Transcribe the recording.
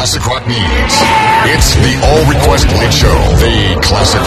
classic rock needs. It's the All Request Late Show. The Classic